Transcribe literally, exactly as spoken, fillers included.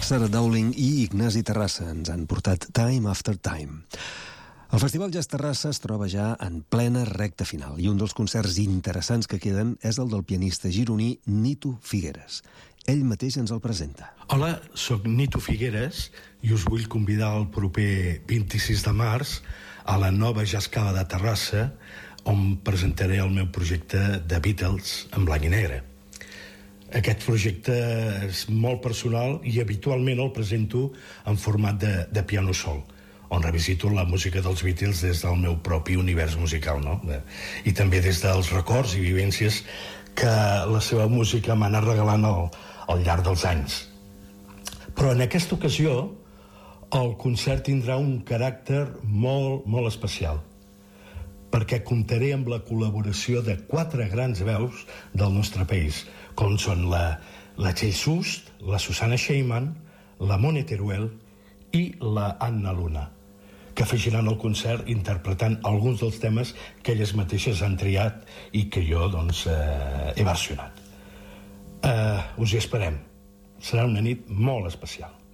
Sarah Dowling i Ignasi Terrassa ens han portat Time After Time. El Festival Jazz Terrassa es troba ja en plena recta final i un dels concerts interessants que queden és el del pianista gironí Nito Figueres. Ell mateix ens el presenta. Hola, sóc Nito Figueres i us vull convidar el proper vint-i-sis de març a la nova Jazzcala de Terrassa, on presentaré el meu projecte de Beatles en blanc i negre. Aquest projecte és molt personal i habitualment el presento en format de, de piano sol, on revisito la música dels Beatles des del meu propi univers musical, no? I també des dels records i vivències que la seva música m'ha anat regalant al, al llarg dels anys. Però en aquesta ocasió el concert tindrà un caràcter molt, molt especial, perquè comptaré amb la col·laboració de quatre grans veus del nostre país, com són la, la Txell Sust, la Susana Sheyman, la Mone Teruel i la Anna Luna, que afegiran el concert interpretant alguns dels temes que elles mateixes han triat i que jo, doncs, eh, he versionat. Eh, us hi esperem. Serà una nit molt especial.